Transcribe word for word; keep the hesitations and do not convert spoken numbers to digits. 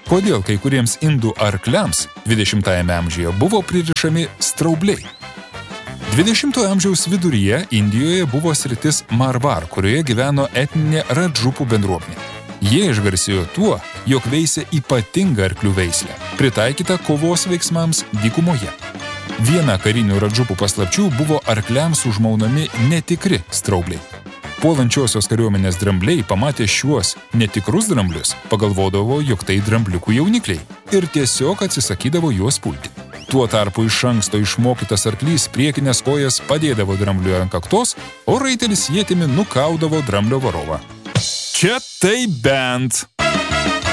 Kodėl kai kuriems indų arkliams dvidešimtajame amžiuje buvo pririšami straubliai? dvidešimtojo amžiaus viduryje Indijoje buvo sritis Marvar, kurioje gyveno etninė radžupų bendruomenė. Jie išgarsėjo tuo, jog veisė ypatingą arklių veislę, pritaikytą kovos veiksmams dykumoje. Viena karinių radžupų paslapčių buvo arkliams užmaunami netikri straubliai. Puolančiosios kariuomenės drambliai pamatė šiuos netikrus dramblius, pagalvodavo, jog tai drambliukų jaunikliai ir tiesiog atsisakydavo juos pulti. Tuo tarpu iš anksto išmokytas arklys priekinės kojas padėdavo drambliui ant kaktos, o raitelis ietimi nukaudavo dramblio varovą. Čia tai bent!